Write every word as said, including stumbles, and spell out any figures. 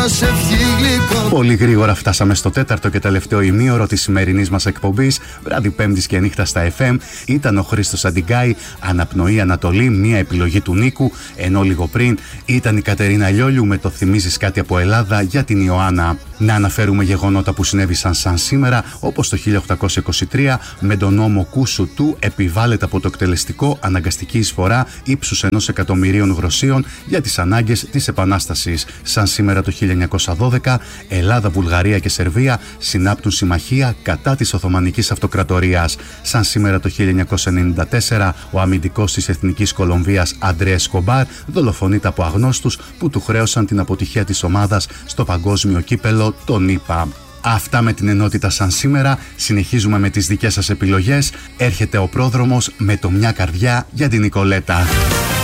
να σε βγει γλυκό. Πολύ γρήγορα φτάσαμε στο τέταρτο και τελευταίο ημίωρο της σημερινής μας εκπομπής. Βράδυ Πέμπτης και νύχτα στα εφ εμ. Ήταν ο Χρήστος Αντιγκάη, Αναπνοή Ανατολή, μια επιλογή του Νίκου. Ενώ λίγο πριν ήταν η Κατερίνα Λιόλιου με το Θυμίζεις κάτι από Ελλάδα για την Ιωάννα. Να αναφέρουμε γεγονότα που συνέβησαν σαν σήμερα, όπως το χίλια οκτακόσια είκοσι τρία με τον νόμο Κούσου του επιβάλλεται από το εκτελεστικό αναγκαστική εισφορά ύψους ενός εκατομμυρίων γροσίων για τις ανάγκες της Επανάστασης. Σαν σήμερα το χίλια εννιακόσια δώδεκα, Ελλάδα, Βουλγαρία και Σερβία συνάπτουν συμμαχία κατά της Οθωμανικής Αυτοκρατορίας. Σαν σήμερα το χίλια εννιακόσια ενενήντα τέσσερα, ο αμυντικός της Εθνικής Κολομβίας Αντρέ Εσκομπάρ δολοφονείται από αγνώστους που του χρέωσαν την αποτυχία της ομάδας στο παγκόσμιο κύπελο των ΗΠΑ. Αυτά με την ενότητα σαν σήμερα. Συνεχίζουμε με τις δικές σας επιλογές. Έρχεται ο πρόδρομος με το Μια Καρδιά για την Νικολέτα.